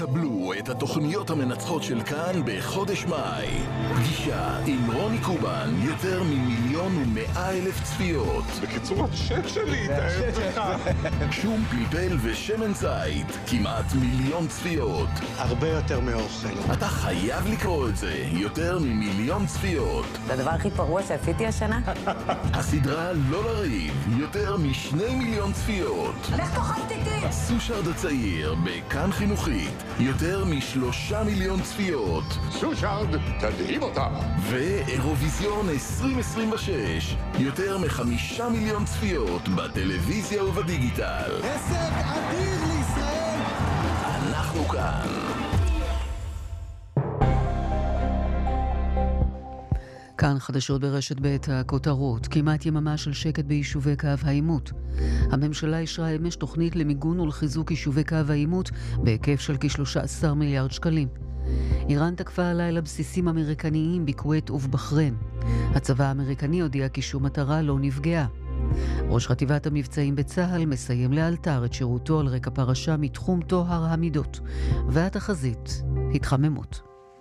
קבלו את התוכניות המנצחות של כאן בחודש מאי. פגישה עם רוני קובן, יותר מ1,100,000 צפיות. בקיצור, השק שלי, תאר לך. שום פלפל ושמן זית, כמעט 1,000,000 צפיות. הרבה יותר מאוכל. אתה חייב לקרוא את זה, יותר מ1,000,000 צפיות. זה הדבר הכי פרוע שעשיתי השנה? הסדרה לא לריב, יותר מ2,000,000 צפיות. לך תאכל תיתי! סושארד הצעיר, בכאן חינוכית, יותר מ3,000,000 צפיות. סושארד, תדהים אותה. ואירוויזיון 2026, יותר מ5,000,000 צפיות בטלוויזיה ובדיגיטל. הישג אדיר לישראל! אנחנו כאן. כאן חדשות ברשת ב' הכותרות. כמעט יממה של שקט ביישובי קו העימות. הממשלה אישרה אמש תוכנית למיגון ולחיזוק יישובי קו העימות בהיקף של כ-13 מיליארד שקלים. איראן תקפה הלילה בסיסים אמריקניים בכווית ובבחריין. הצבא האמריקני הודיע כי שום מטרה לא נפגעה. ראש חטיבת המבצעים בצה"ל מסיים לאלתר את שירותו על רקע פרשה מתחום טוהר המידות. והתחזית התחממות.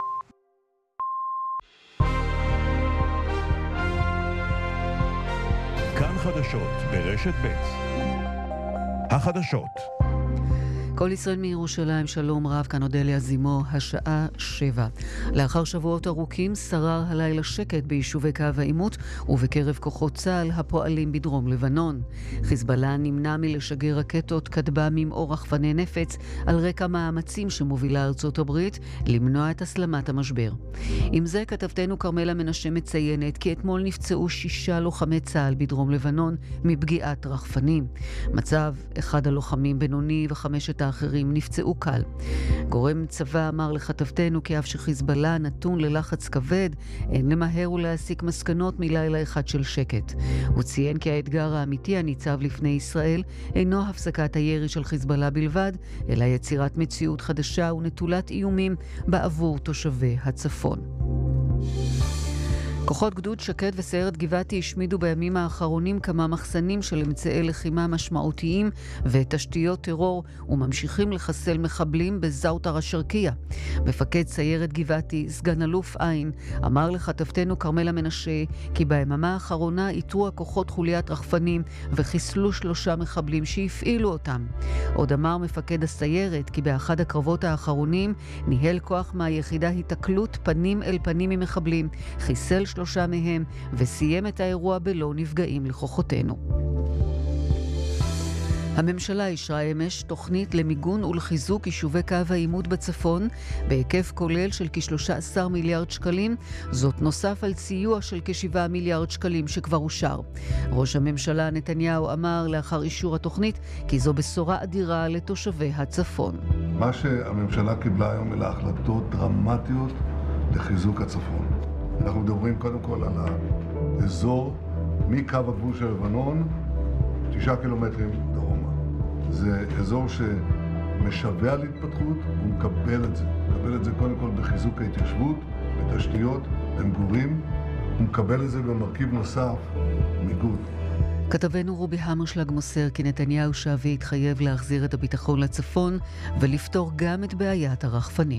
כאן חדשות ברשת ב'. החדשות. כל ישראל מירושלים, שלום רב, כאן אודליה זימו, השעה 7. לאחר שבועות ארוכים שרר הלילה שקט ביישובי קו העימות ובקרב כוחות צה"ל הפועלים בדרום לבנון. חיזבאללה נמנע מלשגר רקטות כטב"מים או רחפני נפץ על רקע מאמצים שמובילה ארצות הברית למנוע את הסלמת המשבר. עם זה כתבתנו קרמלה מנשה מציינת כי אתמול נפצעו 6 לוחמי צה"ל בדרום לבנון מפגיעת רחפנים. מצב אחד הלוחמים בינוני וחמשת האחרים נפצעו קל. גורם צבא אמר לכתבתנו כי אף שחיזבאללה נתון ללחץ כבד, אין למהר ולהסיק מסקנות מלילה אחד של שקט. הוא ציין כי האתגר האמיתי הניצב לפני ישראל אינו הפסקת הירי של חיזבאללה בלבד, אלא יצירת מציאות חדשה ונטולת איומים בעבור תושבי הצפון. כוחות גדוד שקד וסיירת גבעתי השמידו בימים האחרונים כמה מחסנים של אמצעי לחימה משמעותיים ותשתיות טרור וממשיכים לחסל מחבלים בזאוטר השרקיה. מפקד סיירת גבעתי, סגן אלוף עין, אמר לכתבתנו קרמלה מנשה כי ביממה האחרונה איתרו הכוחות חוליית רחפנים וחיסלו 3 מחבלים שהפעילו אותם. עוד אמר מפקד הסיירת כי באחד הקרבות האחרונים ניהל כוח מהיחידה התקלות פנים אל פנים עם מחבלים, חיסל 3 מהם וסיים את האירוע בלא נפגעים לכוחותינו. הממשלה אישרה אמש תוכנית למיגון ולחיזוק יישובי קו העימות בצפון בהיקף כולל של כ-13 מיליארד שקלים, זאת נוסף על סיוע של כ7 מיליארד שקלים שכבר אושר. ראש הממשלה נתניהו אמר לאחר אישור התוכנית כי זו בשורה אדירה לתושבי הצפון. מה שהממשלה קיבלה היום אלה החלטות דרמטיות לחיזוק הצפון. אנחנו מדברים קודם כל על האזור מקו הגבול של לבנון 9 קילומטרים דרומה. זה אזור שמשווה להתפתחות, הוא מקבל את זה. מקבל את זה קודם כל בחיזוק ההתיישבות, בתשתיות, במגורים. הוא מקבל את זה במרכיב נוסף, מיגון. כתבנו רובי המרשלג מוסר כי נתניהו שב והתחייב להחזיר את הביטחון לצפון ולפתור גם את בעיית הרחפנים.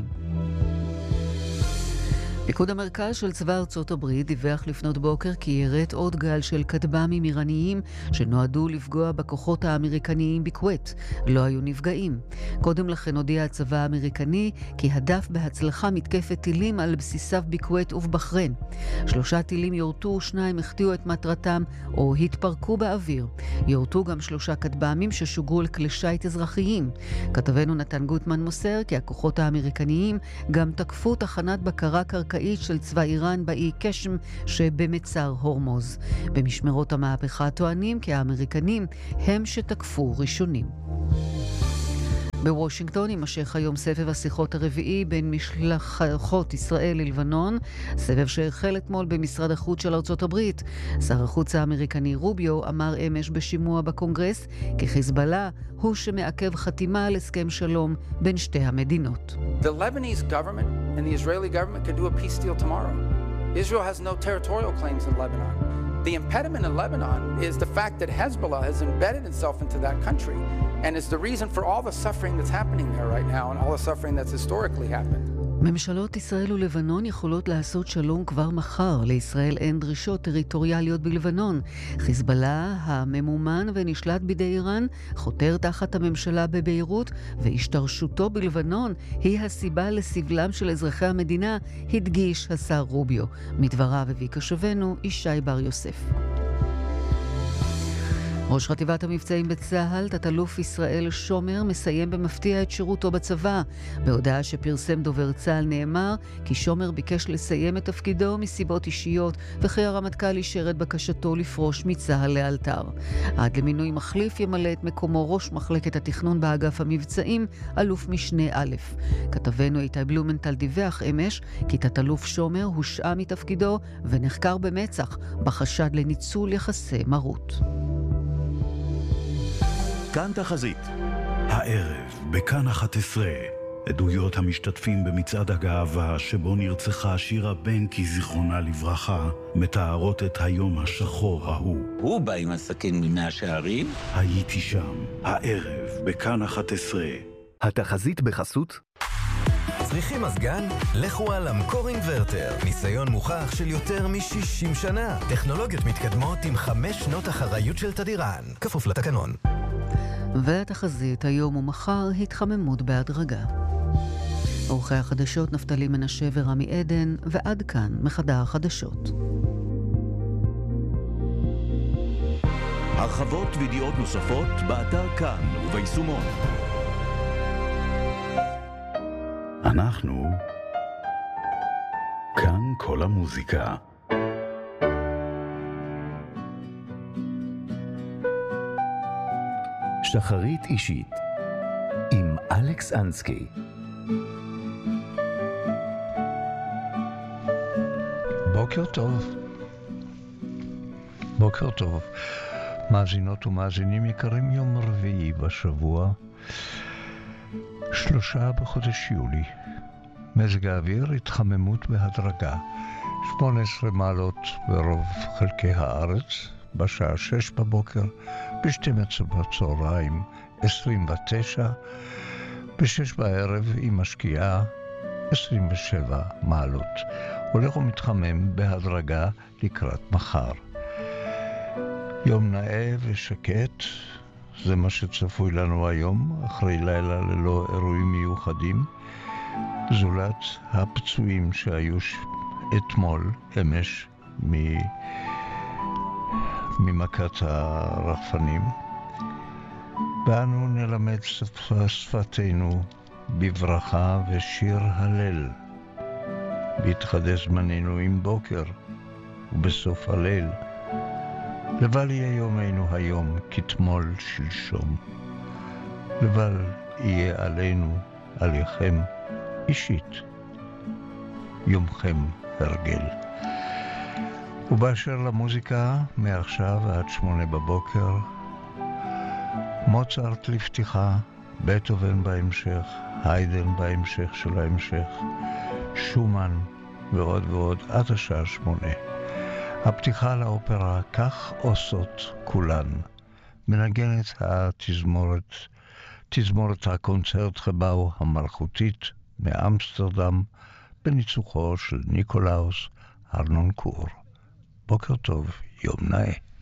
פיקוד המרכז של צבא ארצות הברית דיווח לפנות בוקר כי ירד עוד גל של כטב"מים איראניים שנועדו לפגוע בכוחות האמריקניים בכווית. לא היו נפגעים. קודם לכן הודיע הצבא האמריקני כי הדף בהצלחה מתקפת טילים על בסיסיו בכווית ובבחריין. 3 טילים יורטו, 2 החטיאו את מטרתם או התפרקו באוויר. יורטו גם 3 כטב"מים ששוגרו לכלי שיט אזרחיים. כתבנו נתן גוטמן מוסר כי הכוחות האמריקניים גם תקפו תחנת בקרה קרקעית של צבא איראן באי קשם שבמצר הורמוז. במשמרות המהפכה טוענים כי האמריקנים הם שתקפו ראשונים. בוושינגטון יימשך היום סבב השיחות הרביעי בין משלחות ישראל ללבנון, סבב שהחל אתמול במשרד החוץ של ארצות הברית. שר החוץ האמריקני רוביו אמר אמש בשימוע בקונגרס כי חיזבאללה הוא שמעכב חתימה על הסכם שלום בין שתי המדינות. The Lebanese government and the Israeli government can do a peace deal tomorrow. Israel has no territorial claims in Lebanon. The impediment in Lebanon is the fact that Hezbollah has embedded itself into that country and is the reason for all the suffering that's happening there right now and all the suffering that's historically happened. ממשלות ישראל ולבנון יכולות לעשות שלום כבר מחר. לישראל אין דרישות טריטוריאליות בלבנון. חיזבאללה, הממומן ונשלט בידי איראן, חותר תחת הממשלה בביירות, והשתרשותו בלבנון היא הסיבה לסבלם של אזרחי המדינה, הדגיש השר רוביו. מדבריו הביא קשבנו ישי בר יוסף. ראש חטיבת המבצעים בצה"ל, תת-אלוף ישראל שומר, מסיים במפתיע את שירותו בצבא. בהודעה שפרסם דובר צה"ל נאמר כי שומר ביקש לסיים את תפקידו מסיבות אישיות, וכי הרמטכ"ל אישר את בקשתו לפרוש מצה"ל לאלתר. עד למינוי מחליף ימלא את מקומו ראש מחלקת התכנון באגף המבצעים, אלוף משנה א'. כתבנו איתי בלומנטל דיווח אמש כי תת-אלוף שומר הושעה מתפקידו ונחקר במצ"ח בחשד לניצול יחסי מרות. כאן תחזית. הערב, בכאן 11, עדויות המשתתפים במצעד הגאווה שבו נרצחה שירה בנקי זיכרונה לברכה, מתארות את היום השחור ההוא. הוא בא עם הסכין ממאה שערים. הייתי שם, הערב, בכאן 11. התחזית בחסות? צריכים מזגן? לכו על אמקור אינברטר. ניסיון מוכח של יותר מ-60 שנה. טכנולוגיות מתקדמות עם 5 שנות אחריות של תדירן. כפוף לתקנון. והתחזית היום ומחר התחממות בהדרגה. עורכי החדשות נפתלי מנשה ורמי עדן, ועד כאן מחדר החדשות. הרחבות וידיעות נוספות באתר כאן וביישומון. אנחנו כאן כל המוזיקה. שחרית אישית עם אלכס אנסקי. בוקר טוב. בוקר טוב. מאזינות ומאזינים יקרים, יום רביעי בשבוע, 3 בחודש יולי. מזג האוויר התחממות בהדרגה, 18 מעלות ברוב חלקי הארץ, בשעה 6 בבוקר, ב-12 בצהריים 29, ב-6 בערב היא משקיעה 27 מעלות. הולך ומתחמם בהדרגה לקראת מחר. יום נאה ושקט, זה מה שצפוי לנו היום, אחרי לילה ללא אירועים מיוחדים, זולת הפצועים שהיו אתמול, אמש, ממכת הרחפנים. ואנו נלמד שפתנו בברכה ושיר הלל. בהתחדש זמננו עם בוקר ובסוף הליל. לבל יהיה יומנו היום כתמול שלשום. לבל יהיה עלינו, עליכם אישית, יומכם הרגל. ובאשר למוזיקה, מעכשיו עד 8 בבוקר, מוצרט לפתיחה, בטהובן בהמשך, היידן בהמשך של ההמשך, שומן ועוד ועוד עד השעה 8. הפתיחה לאופרה כך עושות כולן. מנגנת תזמורת הקונצרט חבאו המלכותית מאמסטרדם בניצוחו של ניקולאוס ארנונקור. בוקר טוב, יום נאה.